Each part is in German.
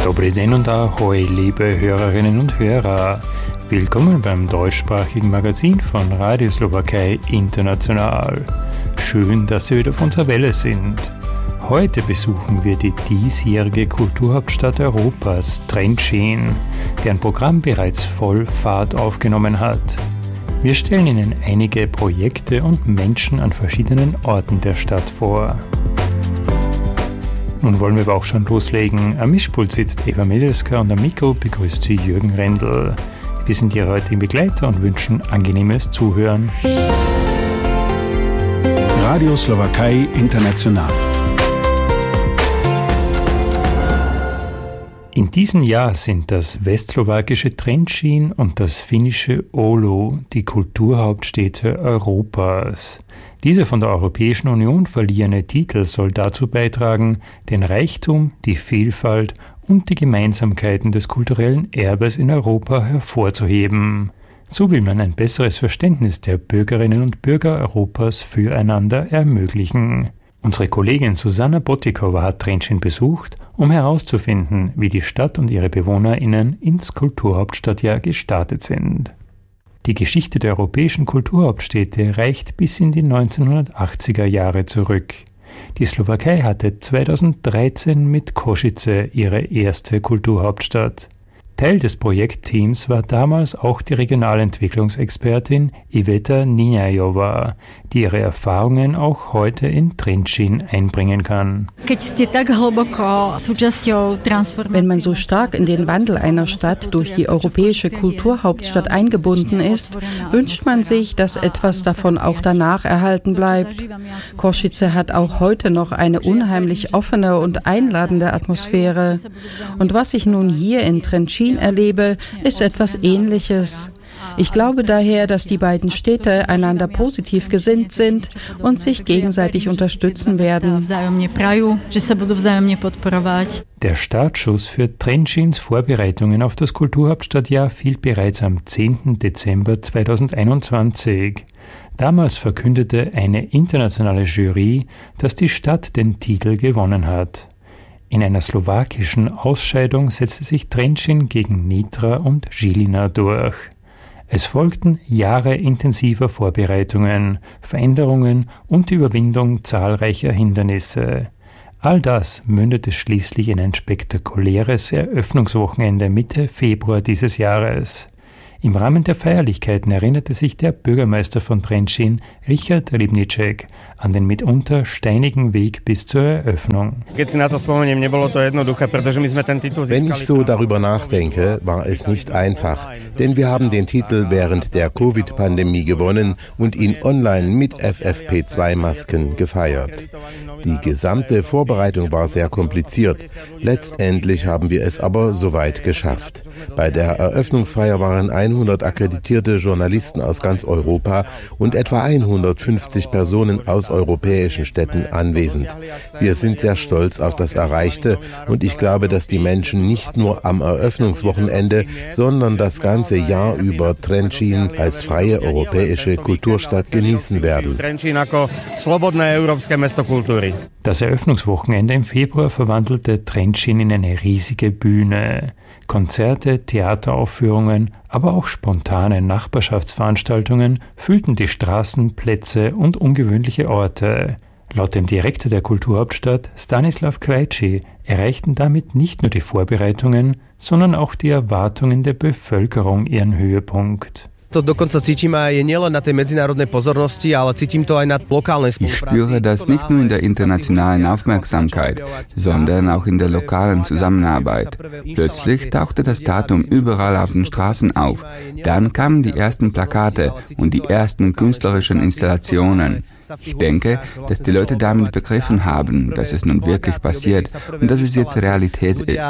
Dobry den und ahoi, liebe Hörerinnen und Hörer. Willkommen beim deutschsprachigen Magazin von Radio Slowakei International. Schön, dass Sie wieder auf unserer Welle sind. Heute besuchen wir die diesjährige Kulturhauptstadt Europas, Trenčín, deren Programm bereits voll Fahrt aufgenommen hat. Wir stellen Ihnen einige Projekte und Menschen an verschiedenen Orten der Stadt vor. Nun wollen wir aber auch schon loslegen. Am Mischpult sitzt Eva Medelska und am Mikro begrüßt sie Jürgen Rendl. Wir sind Ihre heutigen Begleiter und wünschen angenehmes Zuhören. Radio Slowakei International. In diesem Jahr sind das westslowakische Trenčín und das finnische Oulu die Kulturhauptstädte Europas. Dieser von der Europäischen Union verliehene Titel soll dazu beitragen, den Reichtum, die Vielfalt und die Gemeinsamkeiten des kulturellen Erbes in Europa hervorzuheben. So will man ein besseres Verständnis der Bürgerinnen und Bürger Europas füreinander ermöglichen. Unsere Kollegin Susanna Botikova hat Trenčín besucht, um herauszufinden, wie die Stadt und ihre BewohnerInnen ins Kulturhauptstadtjahr gestartet sind. Die Geschichte der europäischen Kulturhauptstädte reicht bis in die 1980er Jahre zurück. Die Slowakei hatte 2013 mit Košice ihre erste Kulturhauptstadt. Teil des Projektteams war damals auch die Regionalentwicklungsexpertin Iveta Ninajová, die ihre Erfahrungen auch heute in Trenčín einbringen kann. Wenn man so stark in den Wandel einer Stadt durch die europäische Kulturhauptstadt eingebunden ist, wünscht man sich, dass etwas davon auch danach erhalten bleibt. Košice hat auch heute noch eine unheimlich offene und einladende Atmosphäre. Und was ich nun hier in Trenčín erlebe, ist etwas Ähnliches. Ich glaube daher, dass die beiden Städte einander positiv gesinnt sind und sich gegenseitig unterstützen werden. Der Startschuss für Trenčíns Vorbereitungen auf das Kulturhauptstadtjahr fiel bereits am 10. Dezember 2021. Damals verkündete eine internationale Jury, dass die Stadt den Titel gewonnen hat. In einer slowakischen Ausscheidung setzte sich Trenčín gegen Nitra und Žilina durch. Es folgten Jahre intensiver Vorbereitungen, Veränderungen und die Überwindung zahlreicher Hindernisse. All das mündete schließlich in ein spektakuläres Eröffnungswochenende Mitte Februar dieses Jahres. Im Rahmen der Feierlichkeiten erinnerte sich der Bürgermeister von Trenčín, Richard Rybníček, an den mitunter steinigen Weg bis zur Eröffnung. Wenn ich so darüber nachdenke, war es nicht einfach, denn wir haben den Titel während der Covid-Pandemie gewonnen und ihn online mit FFP2-Masken gefeiert. Die gesamte Vorbereitung war sehr kompliziert. Letztendlich haben wir es aber soweit geschafft. Bei der Eröffnungsfeier waren 100 akkreditierte Journalisten aus ganz Europa und etwa 150 Personen aus europäischen Städten anwesend. Wir sind sehr stolz auf das Erreichte und ich glaube, dass die Menschen nicht nur am Eröffnungswochenende, sondern das ganze Jahr über Trenčín als freie europäische Kulturstadt genießen werden. Das Eröffnungswochenende im Februar verwandelte Trenčín in eine riesige Bühne. Konzerte, Theateraufführungen, aber auch spontane Nachbarschaftsveranstaltungen füllten die Straßen, Plätze und ungewöhnliche Orte. Laut dem Direktor der Kulturhauptstadt, Stanislav Krejci, erreichten damit nicht nur die Vorbereitungen, sondern auch die Erwartungen der Bevölkerung ihren Höhepunkt. Ich spüre das nicht nur in der internationalen Aufmerksamkeit, sondern auch in der lokalen Zusammenarbeit. Plötzlich tauchte das Datum überall auf den Straßen auf. Dann kamen die ersten Plakate und die ersten künstlerischen Installationen. Ich denke, dass die Leute damit begriffen haben, dass es nun wirklich passiert und dass es jetzt Realität ist.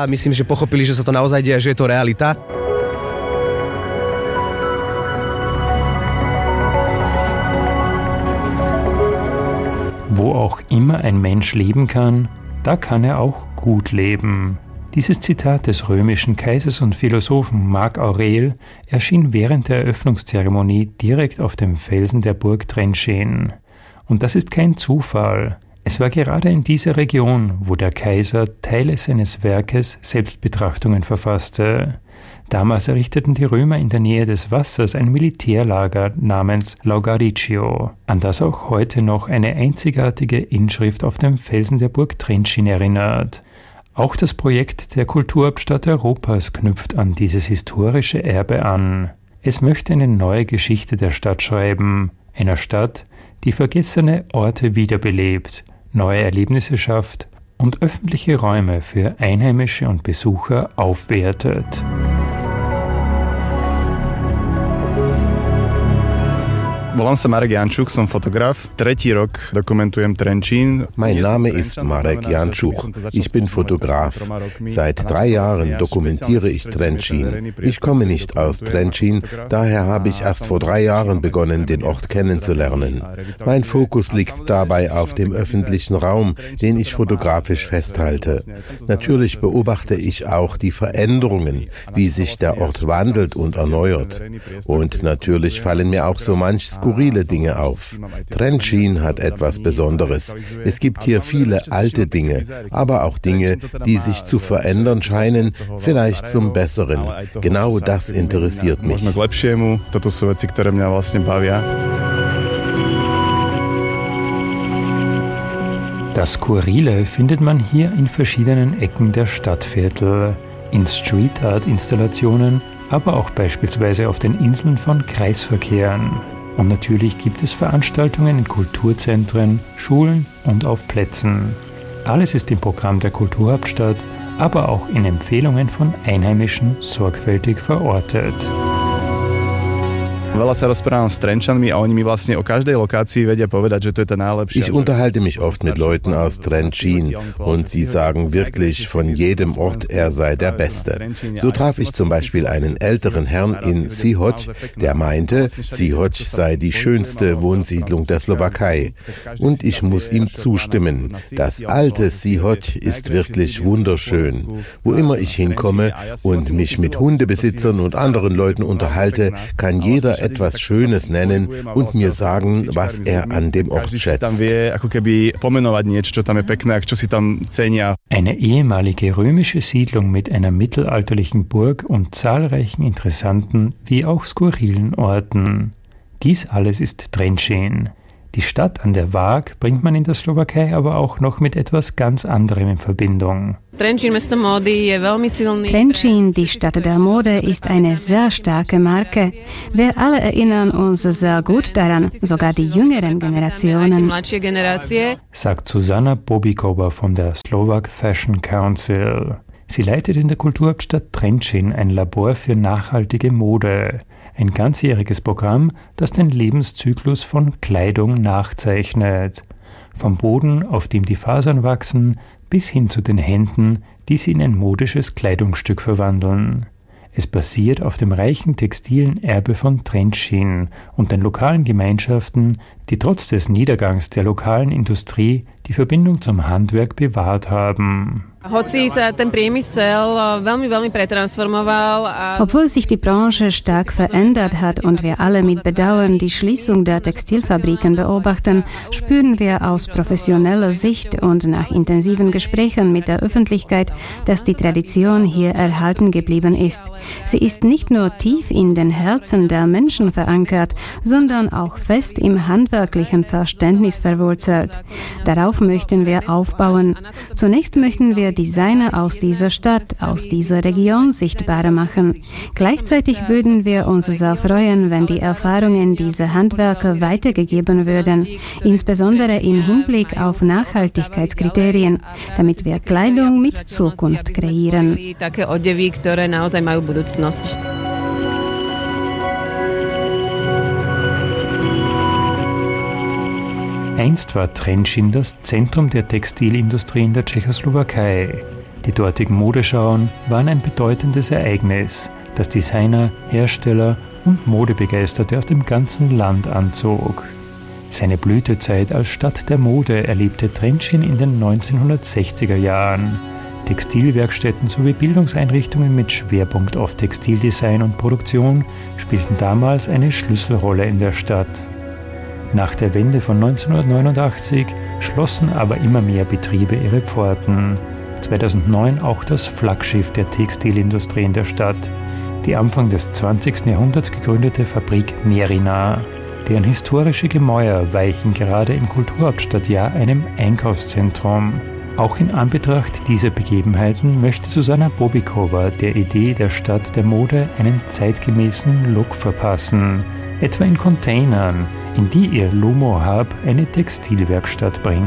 Wo auch immer ein Mensch leben kann, da kann er auch gut leben. Dieses Zitat des römischen Kaisers und Philosophen Marc Aurel erschien während der Eröffnungszeremonie direkt auf dem Felsen der Burg Trenčín. Und das ist kein Zufall. Es war gerade in dieser Region, wo der Kaiser Teile seines Werkes Selbstbetrachtungen verfasste. Damals errichteten die Römer in der Nähe des Wassers ein Militärlager namens Laugaricio, an das auch heute noch eine einzigartige Inschrift auf dem Felsen der Burg Trenčín erinnert. Auch das Projekt der Kulturhauptstadt Europas knüpft an dieses historische Erbe an. Es möchte eine neue Geschichte der Stadt schreiben, einer Stadt, die vergessene Orte wiederbelebt, neue Erlebnisse schafft und öffentliche Räume für Einheimische und Besucher aufwertet. Volám sa Marek Jančuk, som Fotograf. 3. rok dokumentujem Trenčín. Mein Name ist Marek Jančuk. Ich bin Fotograf. Seit 3 Jahren dokumentiere ich Trenčín. Ich komme nicht aus Trenčín, daher habe ich erst vor 3 Jahren begonnen, den Ort kennenzulernen. Mein Fokus liegt dabei auf dem öffentlichen Raum, den ich fotografisch festhalte. Natürlich beobachte ich auch die Veränderungen, wie sich der Ort wandelt und erneuert. Und natürlich fallen mir auch so manch skurrile Dinge auf. Trenčín hat etwas Besonderes. Es gibt hier viele alte Dinge, aber auch Dinge, die sich zu verändern scheinen, vielleicht zum Besseren. Genau das interessiert mich. Das Skurrile findet man hier in verschiedenen Ecken der Stadtviertel, in Street-Art-Installationen, aber auch beispielsweise auf den Inseln von Kreisverkehren. Und natürlich gibt es Veranstaltungen in Kulturzentren, Schulen und auf Plätzen. Alles ist im Programm der Kulturhauptstadt, aber auch in Empfehlungen von Einheimischen sorgfältig verortet. Ich unterhalte mich oft mit Leuten aus Trenčín und sie sagen wirklich von jedem Ort, er sei der Beste. So traf ich zum Beispiel einen älteren Herrn in Sihoj, der meinte, Sihoj sei die schönste Wohnsiedlung der Slowakei. Und ich muss ihm zustimmen. Das alte Sihoj ist wirklich wunderschön. Wo immer ich hinkomme und mich mit Hundebesitzern und anderen Leuten unterhalte, kann jeder etwas Schönes nennen und mir sagen, was er an dem Ort schätzt. Eine ehemalige römische Siedlung mit einer mittelalterlichen Burg und zahlreichen interessanten wie auch skurrilen Orten. Dies alles ist Trenčín. Die Stadt an der Waag bringt man in der Slowakei aber auch noch mit etwas ganz anderem in Verbindung. Trenčín, die Stadt der Mode, ist eine sehr starke Marke. Wir alle erinnern uns sehr gut daran, sogar die jüngeren Generationen, sagt Zuzana Bobikova von der Slovak Fashion Council. Sie leitet in der Kulturhauptstadt Trenčín ein Labor für nachhaltige Mode. Ein ganzjähriges Programm, das den Lebenszyklus von Kleidung nachzeichnet. Vom Boden, auf dem die Fasern wachsen, bis hin zu den Händen, die sie in ein modisches Kleidungsstück verwandeln. Es basiert auf dem reichen textilen Erbe von Trenčín und den lokalen Gemeinschaften, die trotz des Niedergangs der lokalen Industrie die Verbindung zum Handwerk bewahrt haben. Obwohl sich die Branche stark verändert hat und wir alle mit Bedauern die Schließung der Textilfabriken beobachten, spüren wir aus professioneller Sicht und nach intensiven Gesprächen mit der Öffentlichkeit, dass die Tradition hier erhalten geblieben ist. Sie ist nicht nur tief in den Herzen der Menschen verankert, sondern auch fest im handwerklichen Verständnis verwurzelt. Darauf möchten wir aufbauen. Zunächst möchten wir Designer aus dieser Stadt, aus dieser Region sichtbar machen. Gleichzeitig würden wir uns sehr freuen, wenn die Erfahrungen dieser Handwerker weitergegeben würden, insbesondere im Hinblick auf Nachhaltigkeitskriterien, damit wir Kleidung mit Zukunft kreieren. Einst war Trenčín das Zentrum der Textilindustrie in der Tschechoslowakei. Die dortigen Modeschauen waren ein bedeutendes Ereignis, das Designer, Hersteller und Modebegeisterte aus dem ganzen Land anzog. Seine Blütezeit als Stadt der Mode erlebte Trenčín in den 1960er Jahren. Textilwerkstätten sowie Bildungseinrichtungen mit Schwerpunkt auf Textildesign und Produktion spielten damals eine Schlüsselrolle in der Stadt. Nach der Wende von 1989 schlossen aber immer mehr Betriebe ihre Pforten. 2009 auch das Flaggschiff der Textilindustrie in der Stadt, die Anfang des 20. Jahrhunderts gegründete Fabrik Nerina. Deren historische Gemäuer weichen gerade im Kulturhauptstadtjahr einem Einkaufszentrum. Auch in Anbetracht dieser Begebenheiten möchte Susanna Bobikova der Idee der Stadt der Mode einen zeitgemäßen Look verpassen, etwa in Containern, in die ihr Lumo Hub eine Textilwerkstatt bringt.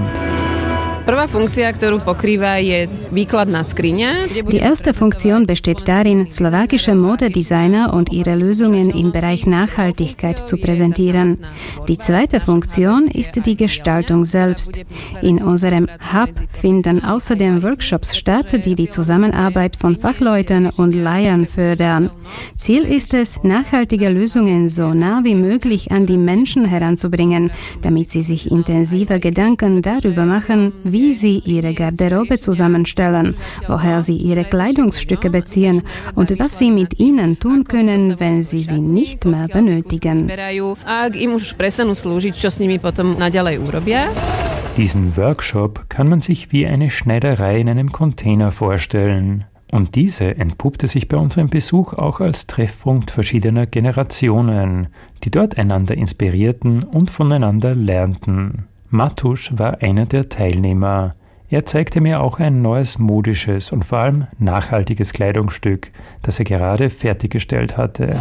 Die erste Funktion besteht darin, slowakische Modedesigner und ihre Lösungen im Bereich Nachhaltigkeit zu präsentieren. Die zweite Funktion ist die Gestaltung selbst. In unserem Hub finden außerdem Workshops statt, die die Zusammenarbeit von Fachleuten und Laien fördern. Ziel ist es, nachhaltige Lösungen so nah wie möglich an die Menschen heranzubringen, damit sie sich intensive Gedanken darüber machen, wie sie ihre Garderobe zusammenstellen, woher sie ihre Kleidungsstücke beziehen und was sie mit ihnen tun können, wenn sie sie nicht mehr benötigen. Diesen Workshop kann man sich wie eine Schneiderei in einem Container vorstellen. Und diese entpuppte sich bei unserem Besuch auch als Treffpunkt verschiedener Generationen, die dort einander inspirierten und voneinander lernten. Matusz war einer der Teilnehmer. Er zeigte mir auch ein neues modisches und vor allem nachhaltiges Kleidungsstück, das er gerade fertiggestellt hatte.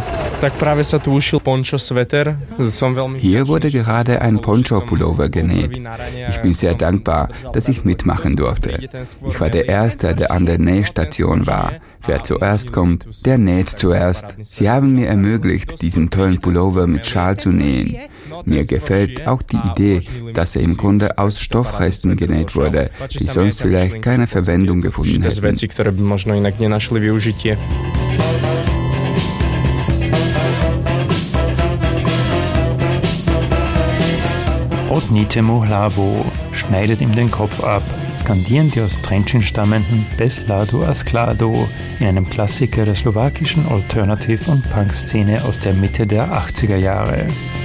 Hier wurde gerade ein Poncho-Pullover genäht. Ich bin sehr dankbar, dass ich mitmachen durfte. Ich war der Erste, der an der Nähstation war. Wer zuerst kommt, der näht zuerst. Sie haben mir ermöglicht, diesen tollen Pullover mit Schal zu nähen. Mir gefällt auch die Idee, dass er im Grunde aus Stoffresten genäht wurde, die sonst vielleicht keine Verwendung gefunden hätten. Odnite Muhlabo schneidet ihm den Kopf ab, skandieren die aus Trenčín stammenden Beslado Asklado in einem Klassiker der slowakischen Alternative- und Punk-Szene aus der Mitte der 80er Jahre.